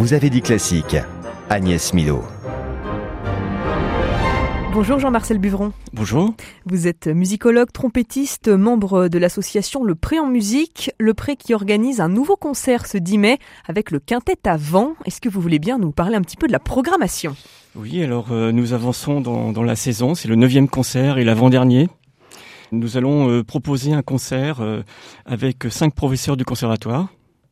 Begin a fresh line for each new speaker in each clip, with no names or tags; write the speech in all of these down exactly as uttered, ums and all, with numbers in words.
Vous avez dit classique, Agnès Milot.
Bonjour Jean-Marcel Buvron.
Bonjour.
Vous êtes musicologue, trompettiste, membre de l'association Le Pré en musique, Le Pré qui organise un nouveau concert ce dix mai avec le quintet à vent. Est-ce que vous voulez bien nous parler un petit peu de la programmation ?
Oui, alors euh, nous avançons dans, dans la saison, c'est le neuvième concert et l'avant-dernier. Nous allons euh, proposer un concert euh, avec cinq professeurs du conservatoire.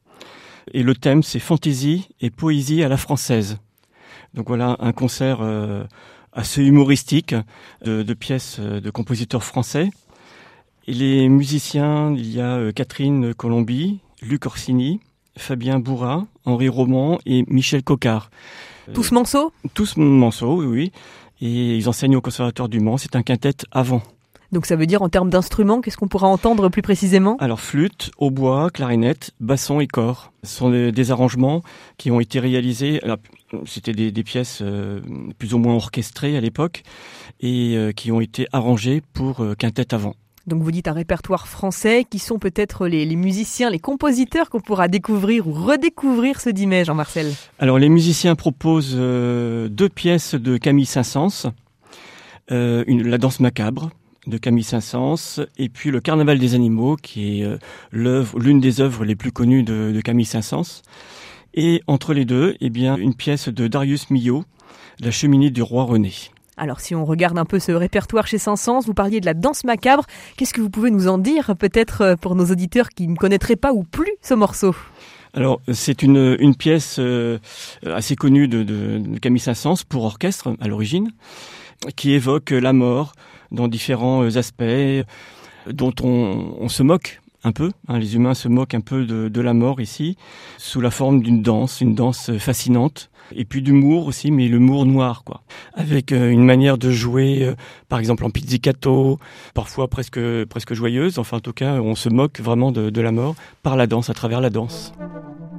Et le thème, c'est fantaisie et poésie à la française. Donc voilà, un concert euh, assez humoristique de, de pièces de compositeurs français. Et les musiciens, il y a euh, Catherine Colomby, Luc Orsini, Fabien Bourrat, Henri Roman et Michel Coquard.
Tous Manceau ?
Tous Manceau, oui, oui. Et ils enseignent au Conservatoire du Mans. C'est un quintet à vent.
Donc ça veut dire en termes d'instruments, qu'est-ce qu'on pourra entendre plus précisément ?
Alors flûte, hautbois, clarinette, basson et cor. Ce sont des, des arrangements qui ont été réalisés. Alors, c'était des, des pièces euh, plus ou moins orchestrées à l'époque et euh, qui ont été arrangées pour euh, quintet à vent.
Donc vous dites un répertoire français, qui sont peut-être les, les musiciens, les compositeurs qu'on pourra découvrir ou redécouvrir ce dix mai, Jean-Marcel ?
Alors les musiciens proposent euh, deux pièces de Camille Saint-Saëns, euh, une, la danse macabre de Camille Saint-Saëns, et puis le Carnaval des animaux, qui est euh, l'œuvre, l'une des œuvres les plus connues de, de Camille Saint-Saëns. Et entre les deux, eh bien, une pièce de Darius Milhaud, La cheminée du roi René.
Alors si on regarde un peu ce répertoire chez Saint-Saëns, vous parliez de la danse macabre. Qu'est-ce que vous pouvez nous en dire, peut-être pour nos auditeurs qui ne connaîtraient pas ou plus ce morceau ?
Alors c'est une, une pièce euh, assez connue de, de, de Camille Saint-Saëns pour orchestre à l'origine, qui évoque la mort dans différents aspects dont on, on se moque un peu. Hein, les humains se moquent un peu de, de la mort ici, sous la forme d'une danse, une danse fascinante. Et puis d'humour aussi, mais l'humour noir, quoi. Avec euh, une manière de jouer, euh, par exemple en pizzicato, parfois presque presque joyeuse. Enfin, en tout cas, on se moque vraiment de, de la mort par la danse, à travers la danse.